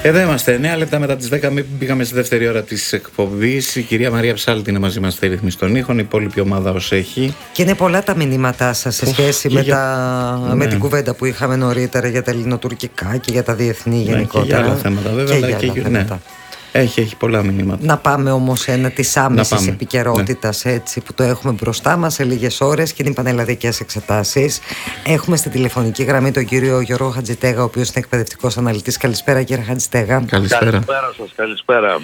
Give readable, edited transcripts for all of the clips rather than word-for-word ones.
Εδώ είμαστε, 9 λεπτά μετά τις 10. Πήγαμε στη δεύτερη ώρα της εκπομπής. Η κυρία Μαρία Ψάλτη είναι μαζί μας στη ρύθμιση των ήχων. Η υπόλοιπη ομάδα ως έχει. Και είναι πολλά τα μηνύματά σας σε σχέση με την κουβέντα που είχαμε νωρίτερα για τα ελληνοτουρκικά και για τα διεθνή γενικότερα. Και για άλλα θέματα, βέβαια. Έχει πολλά μηνύματα. Να πάμε όμως της άμεσης επικαιρότητας, έτσι, που το έχουμε μπροστά μας σε λίγες ώρες, και είναι οι πανελλαδικές εξετάσεις. Έχουμε στη τηλεφωνική γραμμή τον κύριο Γιώργο Χατζητέγα, ο οποίος είναι εκπαιδευτικός αναλυτής. Καλησπέρα, κύριε Χατζητέγα. Καλησπέρα σας, καλησπέρα.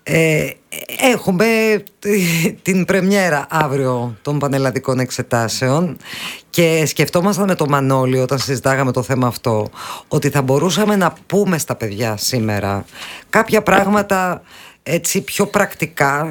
Έχουμε την πρεμιέρα αύριο των πανελλαδικών εξετάσεων και σκεφτόμασταν με τον Μανώλη, όταν συζητάγαμε το θέμα αυτό, ότι θα μπορούσαμε να πούμε στα παιδιά σήμερα κάποια πράγματα έτσι πιο πρακτικά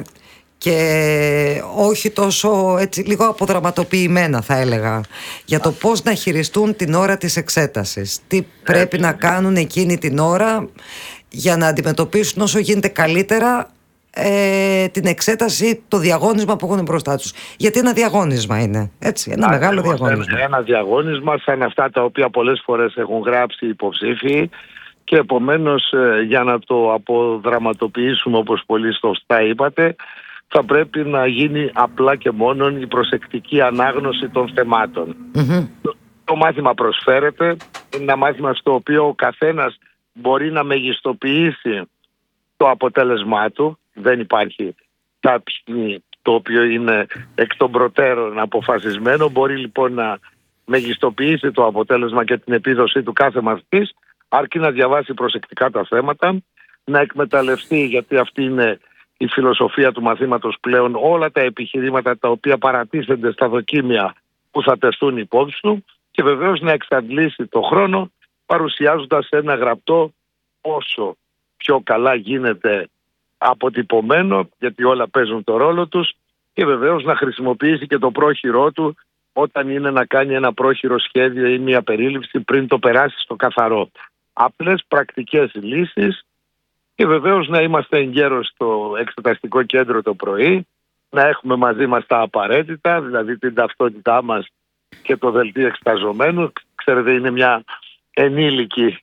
και όχι τόσο έτσι, λίγο αποδραματοποιημένα, θα έλεγα, για το πώς να χειριστούν την ώρα της εξέτασης. Τι πρέπει να κάνουν εκείνη την ώρα για να αντιμετωπίσουν όσο γίνεται καλύτερα την εξέταση, το διαγώνισμα που έχουν μπροστά τους. Γιατί ένα διαγώνισμα είναι, έτσι, ένα μεγάλο διαγώνισμα. Ένα διαγώνισμα σαν αυτά τα οποία πολλές φορές έχουν γράψει υποψήφοι, και επομένως για να το αποδραματοποιήσουμε, όπως πολύ σωστά είπατε, θα πρέπει να γίνει απλά και μόνον η προσεκτική ανάγνωση των θεμάτων. Το μάθημα προσφέρεται, είναι ένα μάθημα στο οποίο ο καθένας μπορεί να μεγιστοποιήσει το αποτέλεσμά του. Δεν υπάρχει κάποιο το οποίο είναι εκ των προτέρων αποφασισμένο. Μπορεί λοιπόν να μεγιστοποιήσει το αποτέλεσμα και την επίδοσή του κάθε μαθητής, αρκεί να διαβάσει προσεκτικά τα θέματα, να εκμεταλλευτεί, γιατί αυτή είναι η φιλοσοφία του μαθήματος πλέον, όλα τα επιχειρήματα τα οποία παρατίθενται στα δοκίμια που θα τεθούν υπόψη του, και βεβαίως να εξαντλήσει το χρόνο παρουσιάζοντας ένα γραπτό όσο πιο καλά γίνεται αποτυπωμένο, γιατί όλα παίζουν το ρόλο τους, και βεβαίως να χρησιμοποιήσει και το πρόχειρό του όταν είναι να κάνει ένα πρόχειρο σχέδιο ή μια περίληψη πριν το περάσει στο καθαρό. Απλές πρακτικές λύσεις, και βεβαίως να είμαστε εγκαίρως στο εξεταστικό κέντρο το πρωί, να έχουμε μαζί μας τα απαραίτητα, δηλαδή την ταυτότητά μας και το δελτίο εξεταζομένου. Ξέρετε, είναι μια ενήλικη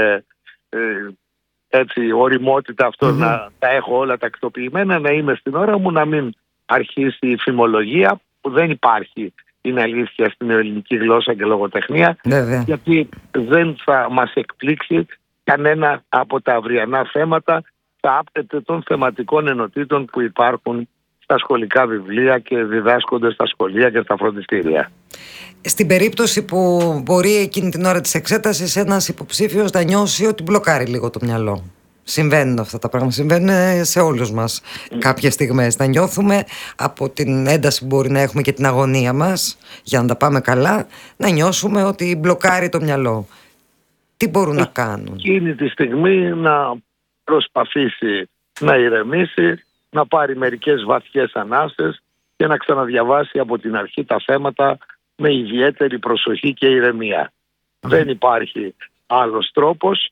οριμότητα αυτό, να τα έχω όλα τακτοποιημένα, να είμαι στην ώρα μου, να μην αρχίσει η φημολογία που δεν υπάρχει, είναι αλήθεια, στην ελληνική γλώσσα και λογοτεχνία. Γιατί δεν θα μας εκπλήξει κανένα από τα αυριανά θέματα, θα άπτεται των θεματικών ενωτήτων που υπάρχουν στα σχολικά βιβλία και διδάσκονται στα σχολεία και στα φροντιστήρια. Στην περίπτωση που μπορεί εκείνη την ώρα της εξέτασης ένας υποψήφιος να νιώσει ότι μπλοκάρει λίγο το μυαλό. Συμβαίνουν αυτά τα πράγματα, συμβαίνουν σε όλους μας κάποιες στιγμές. Να νιώθουμε από την ένταση που μπορεί να έχουμε και την αγωνία μας για να τα πάμε καλά, να νιώσουμε ότι μπλοκάρει το μυαλό. Τι μπορούν να κάνουν? Εκείνη τη στιγμή να προσπαθήσει να ηρεμήσει, να πάρει μερικές βαθιές ανάσες και να ξαναδιαβάσει από την αρχή τα θέματα με ιδιαίτερη προσοχή και ηρεμία. Δεν υπάρχει άλλος τρόπος,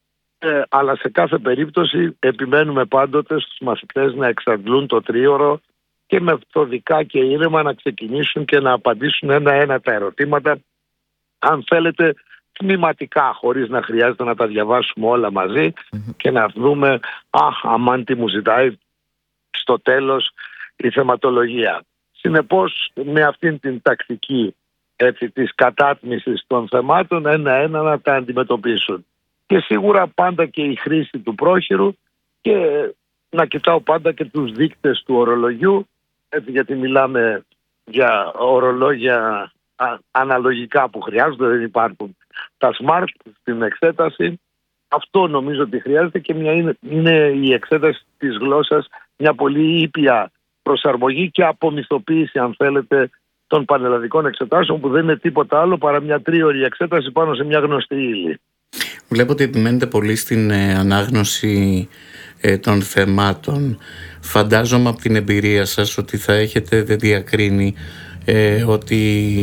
αλλά σε κάθε περίπτωση επιμένουμε πάντοτε στους μαθητές να εξαντλούν το τρίωρο και μεθοδικά και ήρεμα να ξεκινήσουν και να απαντήσουν ένα-ένα τα ερωτήματα, αν θέλετε τμηματικά, χωρίς να χρειάζεται να τα διαβάσουμε όλα μαζί και να δούμε αμάν τι μου ζητάει στο τέλος η θεματολογία. Συνεπώς, με αυτήν την τακτική της κατάτμισης των θεμάτων, ένα-ένα να τα αντιμετωπίσουν. Και σίγουρα πάντα και η χρήση του πρόχειρου, και να κοιτάω πάντα και τους δείκτες του ορολογιού, γιατί μιλάμε για ορολόγια αναλογικά που χρειάζονται, δεν υπάρχουν τα smart στην εξέταση. Αυτό νομίζω ότι χρειάζεται, και είναι η εξέταση της γλώσσας μια πολύ ήπια προσαρμογή και απομυθοποίηση, αν θέλετε, των πανελλαδικών εξετάσεων, που δεν είναι τίποτα άλλο παρά μια τρίωρη εξέταση πάνω σε μια γνωστή ύλη. Βλέπω ότι επιμένετε πολύ στην ανάγνωση των θεμάτων. Φαντάζομαι από την εμπειρία σας ότι θα έχετε διακρίνει ότι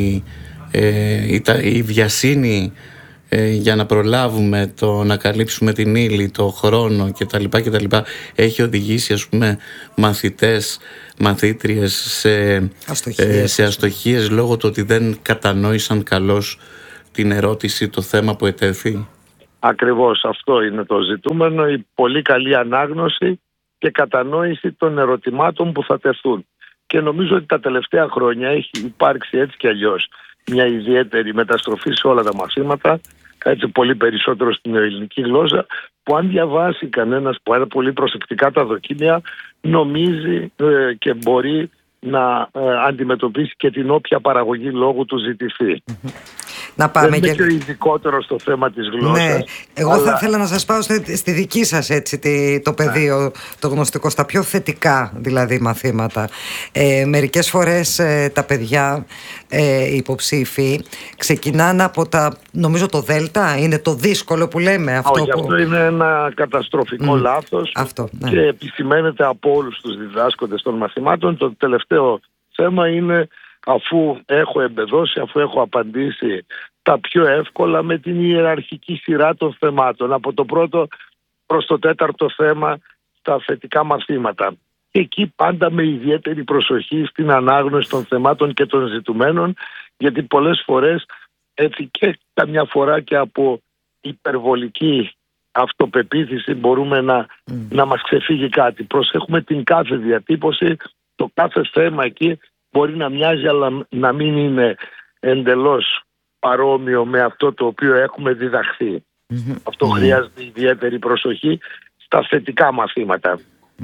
η βιασύνη για να προλάβουμε το να καλύψουμε την ύλη, το χρόνο κτλ. Έχει οδηγήσει, ας πούμε, μαθητές, μαθήτριες σε αστοχίες λόγω του ότι δεν κατανόησαν καλώς την ερώτηση, το θέμα που ετέθη. Ακριβώς αυτό είναι το ζητούμενο, η πολύ καλή ανάγνωση και κατανόηση των ερωτημάτων που θα τεθούν. Και νομίζω ότι τα τελευταία χρόνια έχει υπάρξει έτσι κι αλλιώς μια ιδιαίτερη μεταστροφή σε όλα τα μαθήματα, έτσι πολύ περισσότερο στην ελληνική γλώσσα, που αν διαβάσει κανένας πολύ προσεκτικά τα δοκίμια, νομίζει και μπορεί να αντιμετωπίσει και την όποια παραγωγή λόγου του ζητηθεί. Να πάμε δεν είμαι και ειδικότερο στο θέμα της γλώσσας. Ναι, εγώ θα ήθελα να σας πάω στη δική σας το πεδίο, το γνωστικό, στα πιο θετικά δηλαδή μαθήματα. Μερικές φορές τα παιδιά, οι υποψήφοι, ξεκινάνε από νομίζω το Δέλτα, είναι το δύσκολο που λέμε. Αυτό είναι ένα καταστροφικό λάθος και επισημαίνεται από όλους τους διδάσκοντες των μαθημάτων. Το τελευταίο θέμα είναι, αφού έχω εμπεδώσει, αφού έχω απαντήσει τα πιο εύκολα με την ιεραρχική σειρά των θεμάτων, από το πρώτο προς το τέταρτο θέμα στα θετικά μαθήματα. Εκεί πάντα με ιδιαίτερη προσοχή στην ανάγνωση των θεμάτων και των ζητουμένων, γιατί πολλές φορές έτσι και καμιά φορά και από υπερβολική αυτοπεποίθηση μπορούμε να μας ξεφύγει κάτι. Προσέχουμε την κάθε διατύπωση, το κάθε θέμα εκεί μπορεί να μοιάζει αλλά να μην είναι εντελώς παρόμοιο με αυτό το οποίο έχουμε διδαχθεί. Αυτό χρειάζεται ιδιαίτερη προσοχή στα θετικά μαθήματα.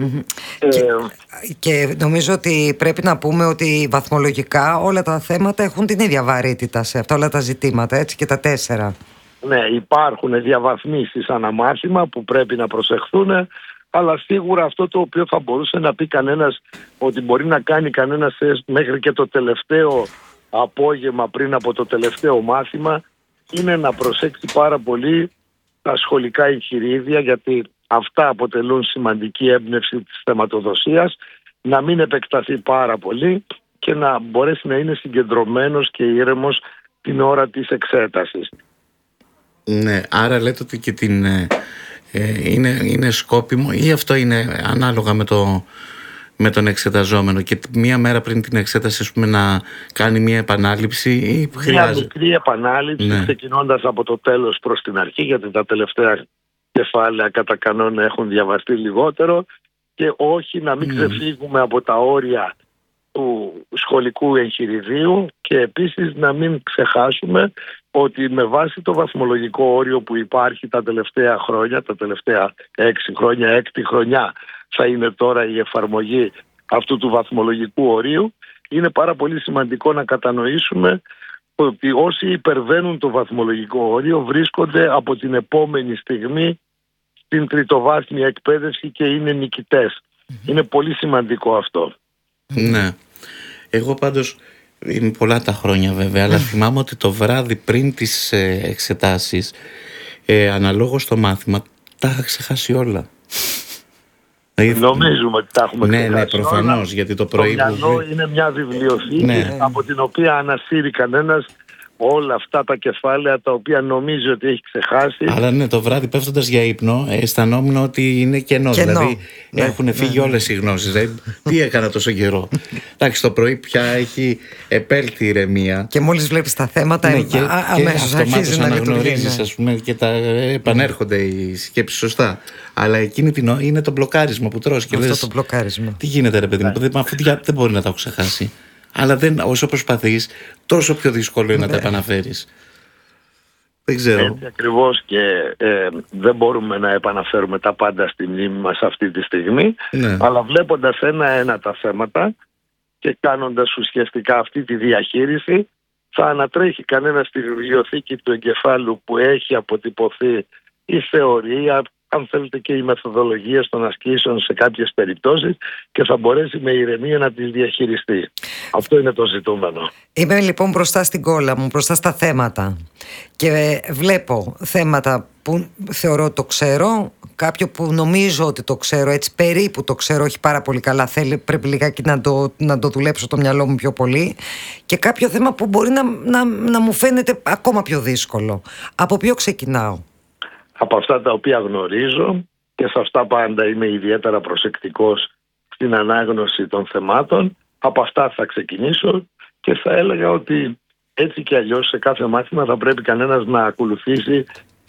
Και νομίζω ότι πρέπει να πούμε ότι βαθμολογικά όλα τα θέματα έχουν την ίδια βαρύτητα σε αυτά, όλα τα ζητήματα, έτσι, και τα 4. Ναι, υπάρχουν διαβαθμίσεις αναμάθημα που πρέπει να προσεχθούν, αλλά σίγουρα αυτό το οποίο θα μπορούσε να πει κανένας ότι μπορεί να κάνει κανένας μέχρι και το τελευταίο απόγευμα πριν από το τελευταίο μάθημα είναι να προσέξει πάρα πολύ τα σχολικά εγχειρίδια, γιατί αυτά αποτελούν σημαντική έμπνευση της θεματοδοσίας, να μην επεκταθεί πάρα πολύ και να μπορέσει να είναι συγκεντρωμένος και ήρεμος την ώρα της εξέτασης. Ναι, άρα λέτε ότι και είναι σκόπιμο, ή αυτό είναι ανάλογα με τον εξεταζόμενο, και μία μέρα πριν την εξέταση, ας πούμε, να κάνει μία επανάληψη, ή χρειάζεται? Μια μικρή επανάληψη, ξεκινώντας από το τέλος προς την αρχή, γιατί τα τελευταία κεφάλαια κατά κανόνα έχουν διαβαστεί λιγότερο, και όχι να μην ξεφύγουμε από τα όρια του σχολικού εγχειριδίου, και επίσης να μην ξεχάσουμε ότι με βάση το βαθμολογικό όριο που υπάρχει τα τελευταία χρόνια, τα τελευταία 6 χρόνια, έκτη χρονιά θα είναι τώρα η εφαρμογή αυτού του βαθμολογικού ορίου, είναι πάρα πολύ σημαντικό να κατανοήσουμε ότι όσοι υπερβαίνουν το βαθμολογικό όριο βρίσκονται από την επόμενη στιγμή στην τριτοβάθμια εκπαίδευση και είναι νικητές. Είναι πολύ σημαντικό αυτό. Ναι. Εγώ πάντως, είναι πολλά τα χρόνια βέβαια, αλλά θυμάμαι ότι το βράδυ πριν τις εξετάσεις, αναλόγως το μάθημα, τα είχα ξεχάσει όλα. Νομίζουμε ότι τα έχουμε ξεχάσει. Ναι, προφανώς, γιατί το πρωί... Το μυαλό είναι μια βιβλιοθήκη από την οποία ανασύρει κανένας όλα αυτά τα κεφάλαια τα οποία νομίζει ότι έχει ξεχάσει. Αλλά ναι, το βράδυ πέφτοντας για ύπνο αισθανόμουν ότι είναι κενό. Δηλαδή έχουν φύγει όλες οι γνώσεις. Δηλαδή, τι έκανα τόσο καιρό? Εντάξει, το πρωί πια έχει επέλθει η ηρεμία. Και μόλις βλέπεις τα θέματα, αμέσως αρχίζει να λειτουργεί. Ας πούμε, και τα επανέρχονται οι σκέψεις σωστά. Αλλά εκείνη την ώρα είναι το μπλοκάρισμα που τρως και αυτό λες, το μπλοκάρισμα. Τι γίνεται, ρε παιδί μου, αφού δεν μπορεί να τα έχω ξεχάσει. Αλλά όσο προσπαθείς, τόσο πιο δύσκολο είναι να τα επαναφέρεις. Δεν ξέρω. Έτσι ακριβώς, και δεν μπορούμε να επαναφέρουμε τα πάντα στη μνήμη μας αυτή τη στιγμή. Αλλά βλέποντας ένα-ένα τα θέματα και κάνοντας ουσιαστικά αυτή τη διαχείριση, θα ανατρέχει κανένα στη βιβλιοθήκη του εγκεφάλου που έχει αποτυπωθεί η θεωρία, αν θέλετε και οι μεθοδολογίες των ασκήσεων σε κάποιες περιπτώσεις, και θα μπορέσει με ηρεμία να τις διαχειριστεί. Αυτό είναι το ζητούμενο. Είμαι λοιπόν μπροστά στην κόλλα μου, μπροστά στα θέματα, και βλέπω θέματα που θεωρώ ότι το ξέρω, κάποιο που νομίζω ότι το ξέρω, έτσι περίπου το ξέρω, όχι πάρα πολύ καλά, πρέπει λιγάκι να το δουλέψω το μυαλό μου πιο πολύ, και κάποιο θέμα που μπορεί να μου φαίνεται ακόμα πιο δύσκολο. Από ποιο ξεκινάω? Από αυτά τα οποία γνωρίζω, και σε αυτά πάντα είμαι ιδιαίτερα προσεκτικός στην ανάγνωση των θεμάτων, από αυτά θα ξεκινήσω, και θα έλεγα ότι έτσι κι αλλιώς σε κάθε μάθημα θα πρέπει κανένας να ακολουθήσει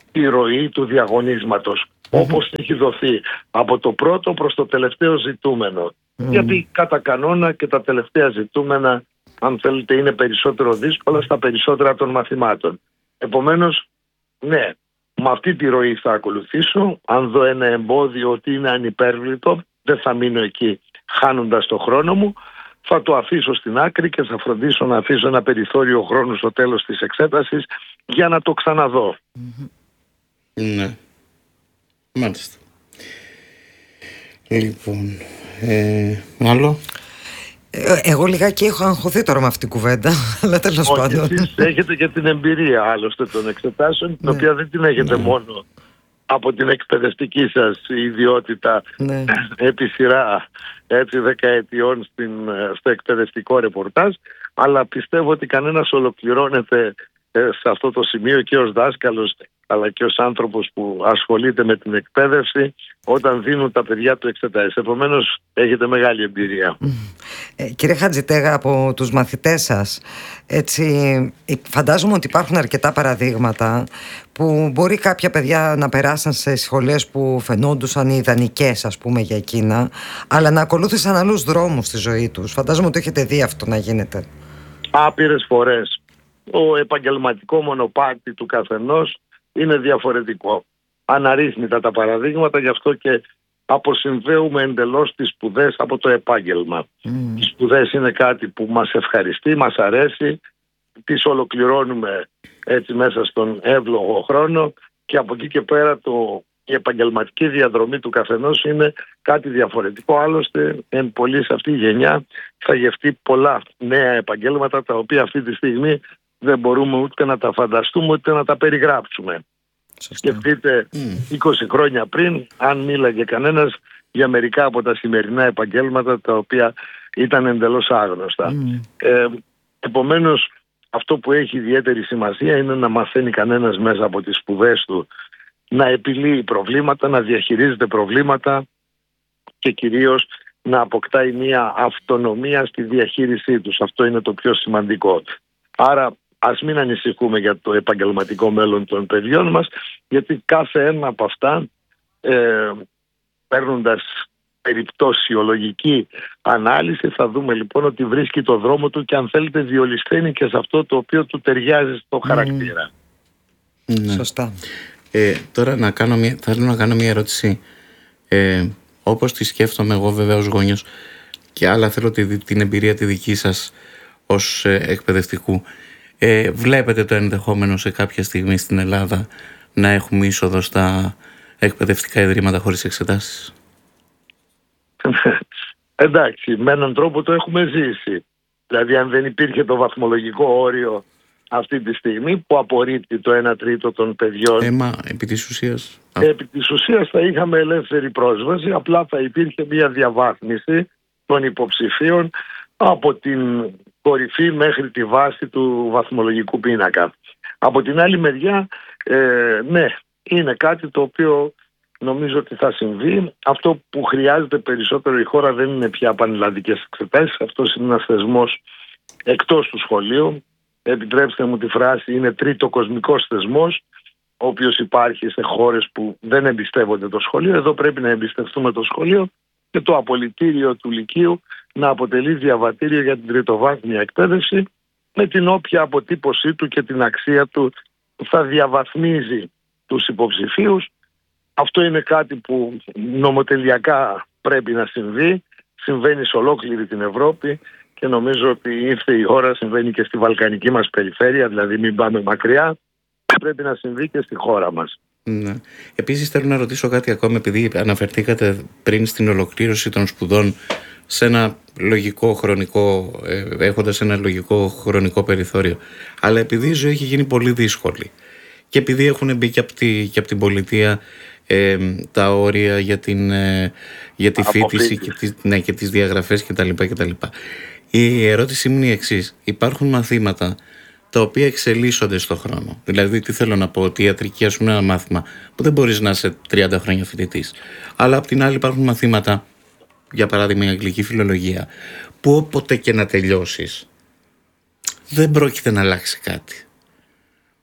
τη ροή του διαγωνίσματος, όπως έχει δοθεί από το πρώτο προς το τελευταίο ζητούμενο. Γιατί κατά κανόνα και τα τελευταία ζητούμενα, αν θέλετε, είναι περισσότερο δύσκολα στα περισσότερα των μαθημάτων. Επομένως, ναι, με αυτή τη ροή θα ακολουθήσω. Αν δω ένα εμπόδιο ότι είναι ανυπέρβλητο, δεν θα μείνω εκεί χάνοντας το χρόνο μου. Θα το αφήσω στην άκρη και θα φροντίσω να αφήσω ένα περιθώριο χρόνου στο τέλος της εξέτασης για να το ξαναδώ. Ναι, μάλιστα. Λοιπόν, άλλο. Εγώ λιγάκι έχω αγχωθεί τώρα με αυτή την κουβέντα, αλλά τέλος πάντων. Εσείς έχετε και την εμπειρία άλλωστε των εξετάσεων, την οποία δεν την έχετε μόνο από την εκπαιδευτική σας ιδιότητα επί σειρά δεκαετιών στο εκπαιδευτικό ρεπορτάζ, αλλά πιστεύω ότι κανένας ολοκληρώνεται σε αυτό το σημείο και ως δάσκαλος αλλά και ως άνθρωπος που ασχολείται με την εκπαίδευση όταν δίνουν τα παιδιά του εξετάσεις. Επομένως έχετε μεγάλη εμπειρία. Κύριε Χατζητέγα, από τους μαθητές σας, έτσι, φαντάζομαι ότι υπάρχουν αρκετά παραδείγματα που μπορεί κάποια παιδιά να περάσαν σε σχολές που φαινόντουσαν ιδανικές, ας πούμε, για εκείνα, αλλά να ακολούθησαν άλλους δρόμους στη ζωή τους. Φαντάζομαι ότι έχετε δει αυτό να γίνεται. Άπειρες φορές. Το επαγγελματικό μονοπάτι του καθενός είναι διαφορετικό. Αναρρύθμιτα τα παραδείγματα, γι' αυτό και αποσυνδέουμε εντελώς τις σπουδές από το επάγγελμα. Οι σπουδές είναι κάτι που μας ευχαριστεί, μας αρέσει, τις ολοκληρώνουμε έτσι μέσα στον εύλογο χρόνο και από εκεί και πέρα η επαγγελματική διαδρομή του καθενός είναι κάτι διαφορετικό. Άλλωστε, εν πολλής αυτή η γενιά θα γευτεί πολλά νέα επαγγέλματα, τα οποία αυτή τη στιγμή δεν μπορούμε ούτε να τα φανταστούμε ούτε να τα περιγράψουμε. Σκεφτείτε 20 χρόνια πριν, αν μίλαγε κανένας για μερικά από τα σημερινά επαγγέλματα τα οποία ήταν εντελώς άγνωστα. Επομένως, αυτό που έχει ιδιαίτερη σημασία είναι να μαθαίνει κανένας μέσα από τις σπουδές του να επιλύει προβλήματα, να διαχειρίζεται προβλήματα και κυρίως να αποκτάει μια αυτονομία στη διαχείρισή τους. Αυτό είναι το πιο σημαντικό. Άρα ας μην ανησυχούμε για το επαγγελματικό μέλλον των παιδιών μας, γιατί κάθε ένα από αυτά, παίρνοντας περιπτωσιολογική ανάλυση, θα δούμε λοιπόν ότι βρίσκει το δρόμο του και αν θέλετε διολυσθένει και σε αυτό το οποίο του ταιριάζει στο χαρακτήρα. Ναι. Σωστά. Τώρα θέλω να κάνω μια ερώτηση, όπως τη σκέφτομαι εγώ βέβαια ως γονιός, και άλλα θέλω την εμπειρία τη δική σας ως εκπαιδευτικού. Βλέπετε το ενδεχόμενο σε κάποια στιγμή στην Ελλάδα να έχουμε είσοδο στα εκπαιδευτικά ιδρύματα χωρίς εξετάσεις? Εντάξει, με έναν τρόπο το έχουμε ζήσει. Δηλαδή, αν δεν υπήρχε το βαθμολογικό όριο αυτή τη στιγμή που απορρίπτει το 1/3 των παιδιών, επί της ουσίας. Επί της ουσίας θα είχαμε ελεύθερη πρόσβαση, απλά θα υπήρχε μια διαβάθμιση των υποψηφίων από την κορυφή μέχρι τη βάση του βαθμολογικού πίνακα. Από την άλλη μεριά, ναι, είναι κάτι το οποίο νομίζω ότι θα συμβεί. Αυτό που χρειάζεται περισσότερο η χώρα δεν είναι πια πανελλαδικές εξετάσεις. Αυτός είναι ένας θεσμός εκτός του σχολείου. Επιτρέψτε μου τη φράση, είναι τρίτο κοσμικός θεσμός, ο οποίος υπάρχει σε χώρες που δεν εμπιστεύονται το σχολείο. Εδώ πρέπει να εμπιστευτούμε το σχολείο και το απολυτήριο του Λυκείου να αποτελεί διαβατήριο για την τριτοβάθμια εκπαίδευση, με την όποια αποτύπωσή του και την αξία του θα διαβαθμίζει τους υποψηφίους. Αυτό είναι κάτι που νομοτελειακά πρέπει να συμβεί, συμβαίνει σε ολόκληρη την Ευρώπη και νομίζω ότι ήρθε η ώρα, συμβαίνει και στη βαλκανική μας περιφέρεια, δηλαδή μην πάμε μακριά, πρέπει να συμβεί και στη χώρα μας. Ναι. Επίσης θέλω να ρωτήσω κάτι ακόμα, επειδή αναφερθήκατε πριν στην ολοκλήρωση των σπουδών σε ένα λογικό χρονικό, έχοντας ένα λογικό χρονικό περιθώριο, αλλά επειδή η ζωή έχει γίνει πολύ δύσκολη και επειδή έχουν μπει και από την πολιτεία τα όρια για τη φοιτηση και τις διαγραφές κτλ. Η ερώτησή μου είναι η εξής: υπάρχουν μαθήματα τα οποία εξελίσσονται στον χρόνο? Δηλαδή, τι θέλω να πω, ότι η ιατρική, ας πούμε, είναι ένα μάθημα που δεν μπορείς να είσαι 30 χρόνια φοιτητής. Αλλά απ' την άλλη, υπάρχουν μαθήματα, για παράδειγμα, η αγγλική φιλολογία, που όποτε και να τελειώσεις, δεν πρόκειται να αλλάξει κάτι.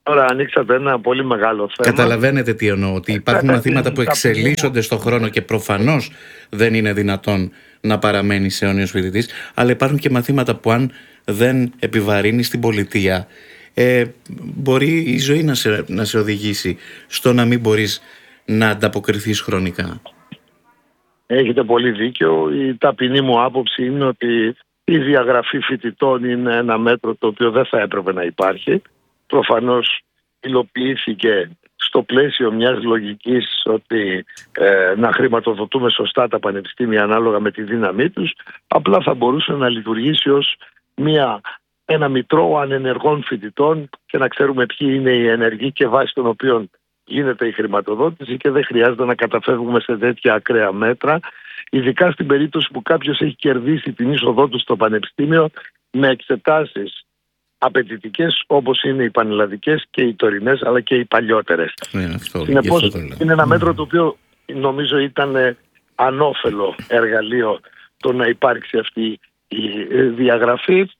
Τώρα ανοίξατε ένα πολύ μεγάλο θέμα. Καταλαβαίνετε τι εννοώ, ότι υπάρχουν μαθήματα που εξελίσσονται στον χρόνο και προφανώς δεν είναι δυνατόν να παραμένει αιώνιος φοιτητής, αλλά υπάρχουν και μαθήματα που αν δεν επιβαρύνει την πολιτεία, μπορεί η ζωή να σε οδηγήσει στο να μην μπορείς να ανταποκριθείς χρονικά. Έχετε πολύ δίκιο. Η ταπεινή μου άποψη είναι ότι η διαγραφή φοιτητών είναι ένα μέτρο το οποίο δεν θα έπρεπε να υπάρχει. Προφανώς υλοποιήθηκε στο πλαίσιο μιας λογικής ότι να χρηματοδοτούμε σωστά τα πανεπιστήμια ανάλογα με τη δύναμή τους. Απλά θα μπορούσε να λειτουργήσει ως ένα μητρό ανενεργών φοιτητών και να ξέρουμε ποιοι είναι οι ενεργοί και βάσει των οποίων γίνεται η χρηματοδότηση, και δεν χρειάζεται να καταφεύγουμε σε τέτοια ακραία μέτρα, ειδικά στην περίπτωση που κάποιος έχει κερδίσει την είσοδό του στο πανεπιστήμιο με εξετάσεις απαιτητικές όπως είναι οι πανελλαδικές και οι τωρινές αλλά και οι παλιότερες. Συνεπώς είναι ένα μέτρο το οποίο νομίζω ήταν ανώφελο εργαλείο το να υπάρξει αυτή η διαγραφή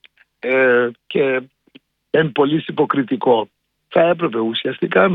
και εν πολλοίς υποκριτικό. Θα έπρεπε ουσιαστικά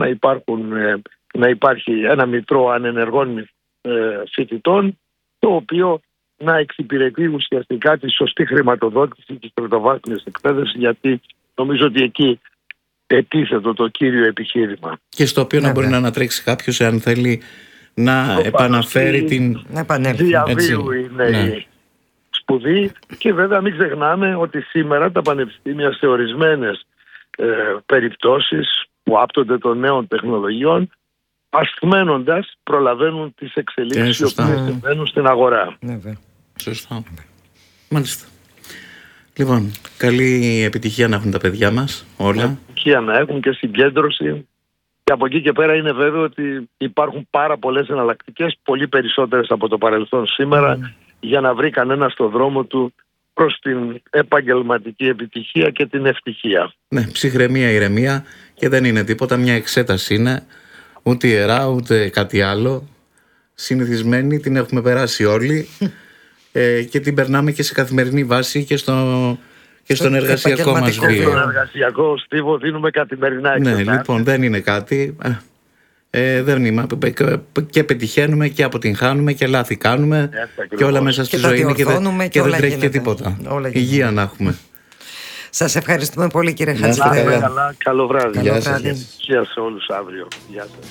να υπάρχει ένα μητρό ανενεργών φοιτητών, το οποίο να εξυπηρετεί ουσιαστικά τη σωστή χρηματοδότηση της πρωτοβάθμιας εκπαίδευσης, γιατί νομίζω ότι εκεί ετίθετο το κύριο επιχείρημα. Και στο οποίο να μπορεί να ανατρέξει κάποιος εάν θέλει να επαναφέρει την διαβίου είναι η σπουδή. Και βέβαια μην ξεχνάμε ότι σήμερα τα πανεπιστήμια σε ορισμένες περιπτώσεις που άπτονται των νέων τεχνολογιών, ασθμένοντας προλαβαίνουν τις εξελίξεις οι οποίες συμβαίνουν στην αγορά. Σωστά. Μάλιστα. Λοιπόν, καλή επιτυχία να έχουν τα παιδιά μας όλα. Επιτυχία να έχουν και συγκέντρωση. Και από εκεί και πέρα είναι βέβαιο ότι υπάρχουν πάρα πολλές εναλλακτικές, πολύ περισσότερες από το παρελθόν σήμερα, για να βρει κανένα στο δρόμο του προς την επαγγελματική επιτυχία και την ευτυχία. Ναι, ψυχραιμία, ηρεμία, και δεν είναι τίποτα. Μια εξέταση είναι, ούτε ιερά ούτε κάτι άλλο. Συνηθισμένη, την έχουμε περάσει όλοι και την περνάμε και σε καθημερινή βάση και στον εργασιακό μας βίο. Στον εργασιακό στίβο δίνουμε καθημερινά εξετάσεις. Ναι, λοιπόν, δεν είναι κάτι. Δεν είμαστε, και πετυχαίνουμε και αποτυγχάνουμε και λάθη κάνουμε και όλα μέσα στη ζωή είναι και δεν τρέχει και τίποτα. Υγεία να έχουμε. Σας ευχαριστούμε πολύ, κύριε Χατζηφρέδη. Καλό βράδυ. Γεια σας. Γεια σε όλους αύριο. Γεια σας.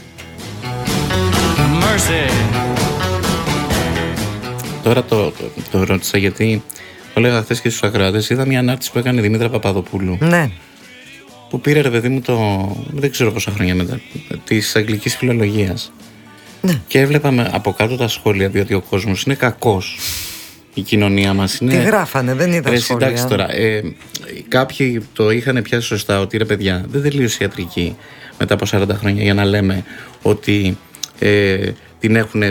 Τώρα το ρώτησα γιατί το έλεγα χθες και στους ακροατές. Είδα μια ανάρτηση που έκανε η Δήμητρα Παπαδοπούλου. Ναι. Που πήρε, ρε παιδί μου, δεν ξέρω πόσα χρόνια μετά, της αγγλικής φιλολογίας. Ναι. Και έβλεπαμε από κάτω τα σχόλια, διότι ο κόσμος είναι κακός. Η κοινωνία μας είναι. Τι γράφανε, δεν είδα σχόλια. Εντάξει τώρα. Κάποιοι το είχαν πιάσει σωστά ότι, ρε παιδιά, δεν τελείωσε η ιατρική μετά από 40 χρόνια για να λέμε ότι την έχουν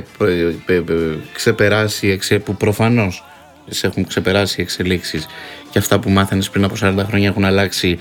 ξεπεράσει, που προφανώς έχουν ξεπεράσει οι εξελίξεις και αυτά που μάθαινες πριν από 40 χρόνια έχουν αλλάξει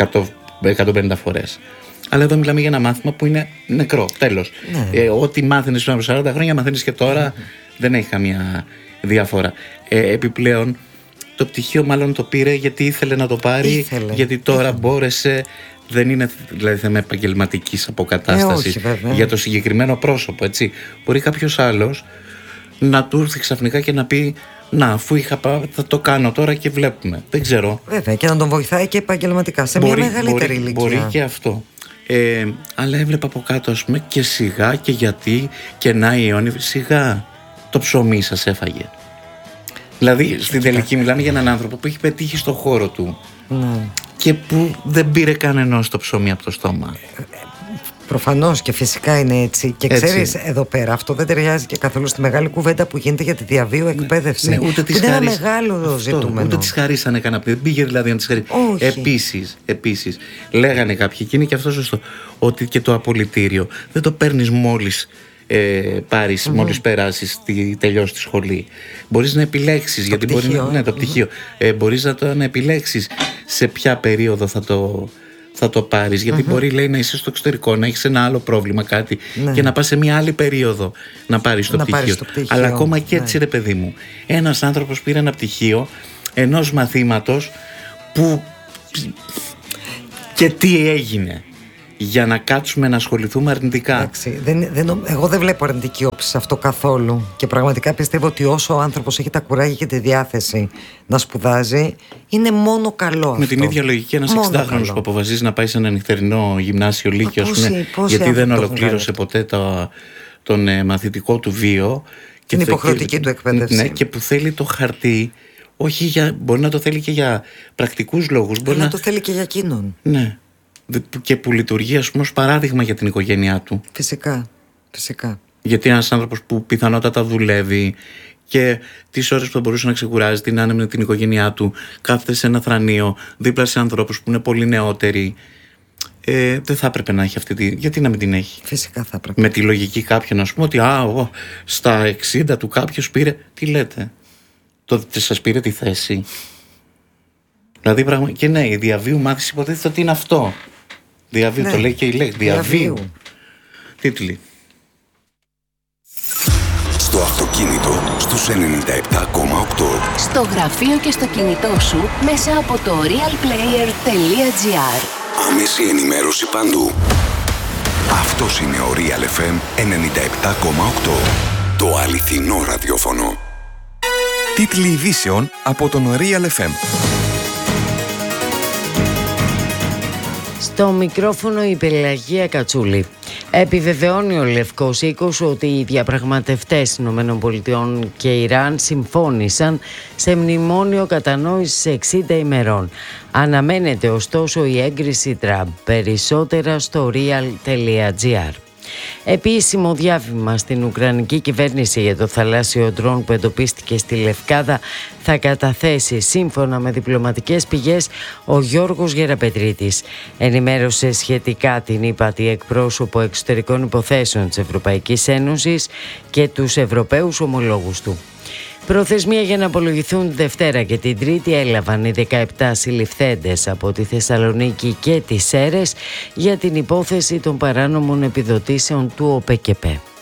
150 φορές. Αλλά εδώ μιλάμε για ένα μάθημα που είναι νεκρό, τέλος. Ναι. Ό,τι μάθαινες πριν από 40 χρόνια μαθαίνεις και τώρα, δεν έχει καμία διαφορά. Επιπλέον το πτυχίο μάλλον το πήρε γιατί ήθελε να το πάρει, γιατί τώρα μπόρεσε. Δεν είναι δηλαδή θέμα επαγγελματικής αποκατάστασης για το συγκεκριμένο πρόσωπο, έτσι. Μπορεί κάποιος άλλος να του έρθει ξαφνικά και να πει, να, αφού είχα πάει, θα το κάνω τώρα και βλέπουμε. Δεν ξέρω. Βέβαια, και να τον βοηθάει και επαγγελματικά σε μια μεγαλύτερη ηλικία. Μπορεί και αυτό. Αλλά έβλεπα από κάτω, ας πούμε, και σιγά και γιατί και να η Ιόνη, σιγά το ψωμί σας έφαγε. Δηλαδή στην τελική μιλάμε για έναν άνθρωπο που έχει πετύχει στο χώρο του. Ναι. Και που δεν πήρε κανένας το ψωμί από το στόμα. Προφανώς και φυσικά είναι έτσι. Και ξέρεις, εδώ πέρα αυτό δεν ταιριάζει και καθόλου στη μεγάλη κουβέντα που γίνεται για τη διαβίου εκπαίδευση. Ναι, ούτε είναι ένα μεγάλο ζητούμενο. Ούτε τις χαρίσανε κανένα. Δεν πήγε δηλαδή να τις χαρίσει. Επίσης, λέγανε κάποιοι, και είναι και αυτό σωστό, ότι και το απολυτήριο δεν το παίρνεις μόλις πάρεις, μόλις περάσεις, τελειώσεις τη σχολή. Μπορείς να επιλέξεις το πτυχίο, το πτυχίο. Μπορείς να επιλέξεις σε ποια περίοδο θα το πάρεις, γιατί μπορεί, λέει, να είσαι στο εξωτερικό, να έχεις ένα άλλο πρόβλημα, κάτι, και να πας σε μια άλλη περίοδο να πάρεις το πτυχίο. Αλλά ακόμα και έτσι, ρε παιδί μου, ένας άνθρωπος πήρε ένα πτυχίο ενός μαθήματος που και τι έγινε. για να κάτσουμε να ασχοληθούμε αρνητικά. Εντάξει, εγώ δεν βλέπω αρνητική όψη σε αυτό καθόλου. Και πραγματικά πιστεύω ότι όσο ο άνθρωπος έχει τα κουράγια και τη διάθεση να σπουδάζει, είναι μόνο καλό αυτό. Με την ίδια λογική, ένας 60χρονος που αποφασίζει να πάει σε ένα νυχτερινό γυμνάσιο Λύκειο, γιατί δεν ολοκλήρωσε ποτέ τον μαθητικό του βίο. Την υποχρεωτική του εκπαίδευση. Ναι, και που θέλει το χαρτί, μπορεί να το θέλει και για πρακτικούς λόγους. Μπορεί να το θέλει και για εκείνον. Ναι. Και που λειτουργεί, ας πούμε, ως παράδειγμα για την οικογένειά του. Φυσικά. Γιατί ένας άνθρωπος που πιθανότατα δουλεύει και τις ώρες που θα μπορούσε να ξεκουράζεται, να είναι με την οικογένειά του, κάθεται σε ένα θρανείο δίπλα σε ανθρώπους που είναι πολύ νεότεροι, δεν θα έπρεπε να έχει γιατί να μην την έχει. Φυσικά θα έπρεπε. Με τη λογική κάποιον, ας πούμε, ότι στα 60 του κάποιος πήρε. Τι λέτε, σας πήρε τη θέση? Δηλαδή, και ναι, η διαβίου μάθηση υποτίθεται ότι είναι αυτό. Διαβίου, ναι. Το λέει και η λέξη. Διαβίου. Τίτλοι. Στο αυτοκίνητο στους 97,8. Στο γραφείο και στο κινητό σου μέσα από το realplayer.gr. Άμεση ενημέρωση παντού. Αυτός είναι ο Real FM 97,8. Το αληθινό ραδιόφωνο. Τίτλοι ειδήσεων από τον Real FM. Στο μικρόφωνο η Πελαγία Κατσούλη. Επιβεβαιώνει ο Λευκός Οίκος ότι οι διαπραγματευτές ΗΠΑ και Ιράν συμφώνησαν σε μνημόνιο κατανόησης 60 ημερών. Αναμένεται ωστόσο η έγκριση Τραμπ. Περισσότερα στο real.gr. Επίσημο διάβημα στην Ουκρανική κυβέρνηση για το θαλάσσιο ντρόν που εντοπίστηκε στη Λευκάδα θα καταθέσει, σύμφωνα με διπλωματικές πηγές, ο Γιώργος Γεραπετρίτης. Ενημέρωσε σχετικά την ύπατη εκπρόσωπο εξωτερικών υποθέσεων της Ευρωπαϊκής Ένωσης και τους Ευρωπαίους ομολόγους του. Προθεσμία για να απολογηθούν τη Δευτέρα και την Τρίτη έλαβαν οι 17 συλληφθέντες από τη Θεσσαλονίκη και τις Σέρρες για την υπόθεση των παράνομων επιδοτήσεων του ΟΠΕΚΕΠΕ.